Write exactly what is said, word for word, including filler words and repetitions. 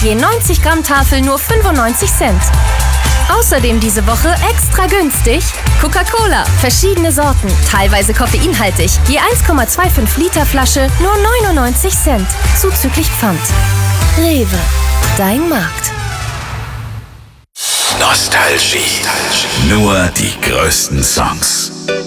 Je neunzig Gramm Tafel nur fünfundneunzig Cent. Außerdem diese Woche extra günstig Coca-Cola. Verschiedene Sorten, teilweise koffeinhaltig. Je eins Komma fünfundzwanzig Liter Flasche nur neunundneunzig Cent. Zuzüglich Pfand. Rewe. Dein Markt. Nostalgie. Nur die größten Songs.